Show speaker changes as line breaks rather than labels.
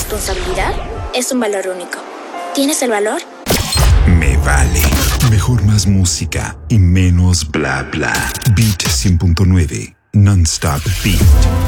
responsabilidad es un valor único. ¿Tienes el valor?
Me vale. Mejor más música y menos bla bla. Beat 100.9. Non-stop beat.